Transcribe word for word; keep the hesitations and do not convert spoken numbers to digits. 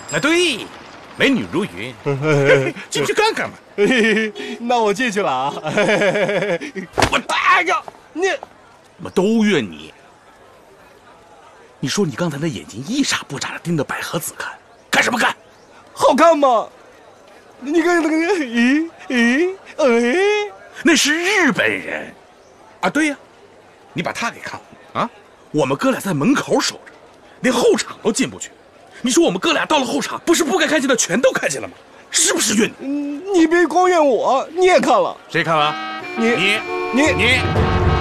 啊，对，美女如云，进去看看嘛。 那我进去了啊。 我哎呀，你，我都怨你。你说你刚才那眼睛一眨不眨的盯着百合子看，干什么看？ 好看吗？你看那个，咦咦哎， 那是日本人，啊，对呀，你把他给看了啊？我们哥俩在门口守着，连后场都进不去。你说我们哥俩到了后场，不是不该看见的全都看见了吗？是不是怨你？ 你别光怨我，你也看了。 谁看了？ 你你你你。